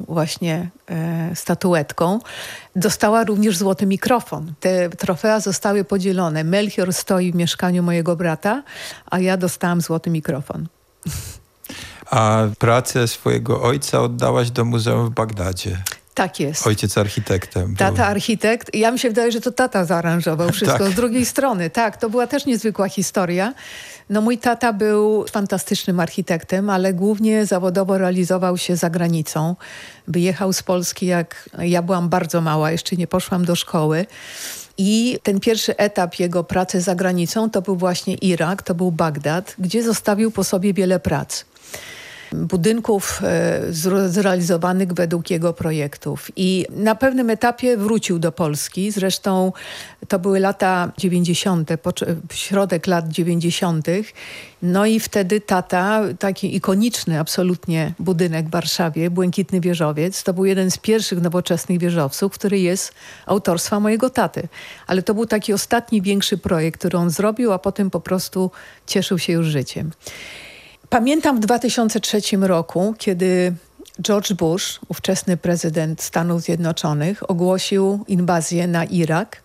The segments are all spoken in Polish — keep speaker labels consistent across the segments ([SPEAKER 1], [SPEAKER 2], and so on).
[SPEAKER 1] właśnie statuetką, dostała również złoty mikrofon. Te trofea zostały podzielone. Melchior stoi w mieszkaniu mojego brata, a ja dostałam złoty mikrofon.
[SPEAKER 2] A pracę swojego ojca oddałaś do muzeum w Bagdadzie.
[SPEAKER 1] Tak jest.
[SPEAKER 2] Ojciec architektem.
[SPEAKER 1] Tata architekt. Ja mi się wydaje, że to tata zaaranżował wszystko.
[SPEAKER 2] Tak.
[SPEAKER 1] Z drugiej strony, tak, to była też niezwykła historia. No mój tata był fantastycznym architektem, ale głównie zawodowo realizował się za granicą. Wyjechał z Polski, jak ja byłam bardzo mała, jeszcze nie poszłam do szkoły. I ten pierwszy etap jego pracy za granicą to był właśnie Irak, to był Bagdad, gdzie zostawił po sobie wiele prac. Budynków zrealizowanych według jego projektów. I na pewnym etapie wrócił do Polski. Zresztą to były lata 90., środek lat 90. No i wtedy tata, taki ikoniczny absolutnie budynek w Warszawie, Błękitny Wieżowiec, to był jeden z pierwszych nowoczesnych wieżowców, który jest autorstwa mojego taty. Ale to był taki ostatni większy projekt, który on zrobił, a potem po prostu cieszył się już życiem. Pamiętam w 2003 roku, kiedy George Bush, ówczesny prezydent Stanów Zjednoczonych, ogłosił inwazję na Irak.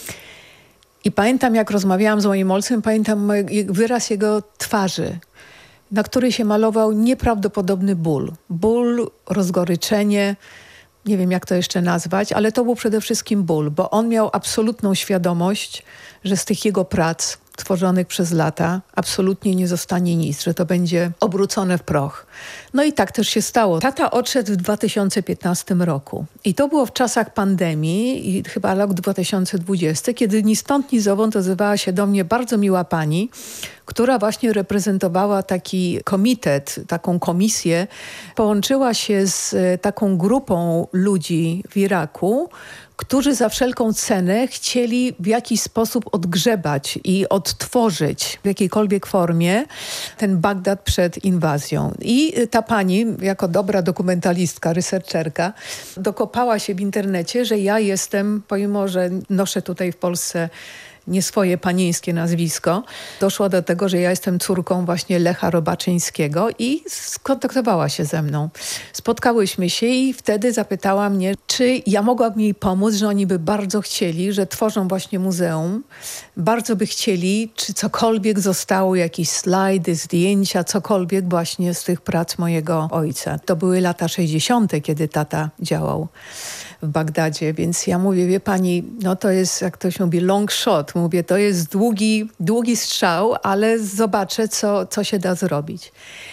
[SPEAKER 1] I pamiętam, jak rozmawiałam z moim ojcem, pamiętam wyraz jego twarzy, na której się malował nieprawdopodobny ból. Ból, rozgoryczenie, nie wiem jak to jeszcze nazwać, ale to był przede wszystkim ból, bo on miał absolutną świadomość, że z tych jego prac tworzonych przez lata absolutnie nie zostanie nic, że to będzie obrócone w proch. No i tak też się stało. Tata odszedł w 2015 roku i to było w czasach pandemii i chyba rok 2020, kiedy ni stąd, ni zowąd ozywała się do mnie bardzo miła pani, która właśnie reprezentowała taki komitet, taką komisję, połączyła się z taką grupą ludzi w Iraku, którzy za wszelką cenę chcieli w jakiś sposób odgrzebać i odtworzyć w jakiejkolwiek formie ten Bagdad przed inwazją. I ta pani, jako dobra dokumentalistka, researcherka, dokopała się w internecie, że ja jestem, pomimo że noszę tutaj w Polsce nie swoje panieńskie nazwisko, doszła do tego, że ja jestem córką właśnie Lecha Robaczyńskiego i skontaktowała się ze mną. Spotkałyśmy się i wtedy zapytała mnie, czy ja mogłabym jej pomóc, że oni by bardzo chcieli, że tworzą właśnie muzeum, bardzo by chcieli, czy cokolwiek zostało, jakieś slajdy, zdjęcia, cokolwiek właśnie z tych prac mojego ojca. To były lata 60., kiedy tata działał w Bagdadzie, więc ja mówię, wie pani, no to jest, jak to się mówi, long shot. Mówię, to jest długi strzał, ale zobaczę, co się da zrobić.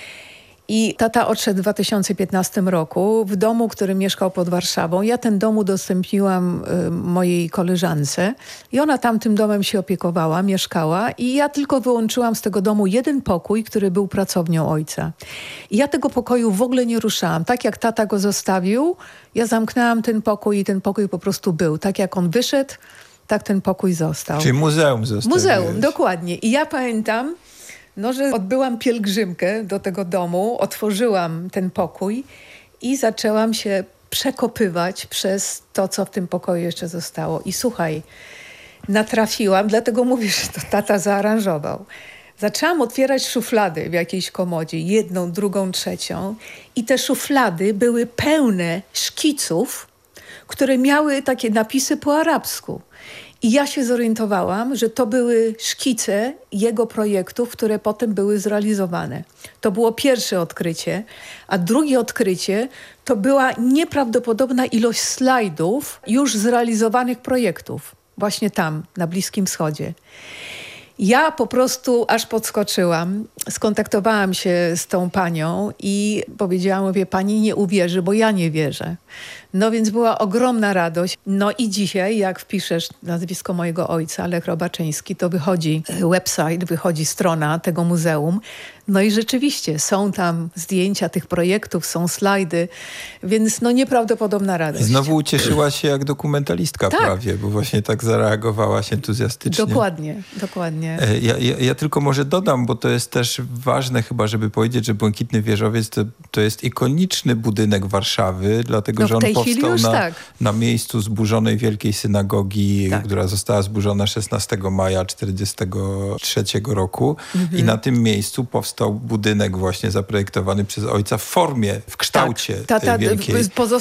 [SPEAKER 1] I tata odszedł w 2015 roku w domu, który mieszkał pod Warszawą. Ja ten dom udostępniłam mojej koleżance i ona tam tym domem się opiekowała, mieszkała i ja tylko wyłączyłam z tego domu jeden pokój, który był pracownią ojca. I ja tego pokoju w ogóle nie ruszałam. Tak jak tata go zostawił, ja zamknęłam ten pokój i ten pokój po prostu był. Tak jak on wyszedł, tak ten pokój został.
[SPEAKER 2] Czyli muzeum zostało.
[SPEAKER 1] Muzeum, dokładnie. I ja pamiętam, że odbyłam pielgrzymkę do tego domu, otworzyłam ten pokój i zaczęłam się przekopywać przez to, co w tym pokoju jeszcze zostało. I słuchaj, natrafiłam, dlatego mówię, że to tata zaaranżował. Zaczęłam otwierać szuflady w jakiejś komodzie, jedną, drugą, trzecią i te szuflady były pełne szkiców, które miały takie napisy po arabsku. I ja się zorientowałam, że to były szkice jego projektów, które potem były zrealizowane. To było pierwsze odkrycie, a drugie odkrycie to była nieprawdopodobna ilość slajdów już zrealizowanych projektów. Właśnie tam, na Bliskim Wschodzie. Ja po prostu aż podskoczyłam, skontaktowałam się z tą panią i powiedziałam, mówię, pani nie uwierzy, bo ja nie wierzę. No więc była ogromna radość. No i dzisiaj, jak wpiszesz nazwisko mojego ojca, Lech Robaczyński, to wychodzi website, wychodzi strona tego muzeum. No i rzeczywiście są tam zdjęcia tych projektów, są slajdy, więc no nieprawdopodobna radość.
[SPEAKER 2] I znowu ucieszyła się jak dokumentalistka prawie, bo właśnie tak zareagowałaś entuzjastycznie.
[SPEAKER 1] Dokładnie.
[SPEAKER 2] Ja tylko może dodam, bo to jest też ważne chyba, żeby powiedzieć, że Błękitny Wieżowiec to jest ikoniczny budynek Warszawy, dlatego że on powstał na miejscu zburzonej Wielkiej Synagogi, która została zburzona 16 maja 1943 roku i na tym miejscu powstał budynek właśnie zaprojektowany przez ojca w formie, w kształcie tej wielkiej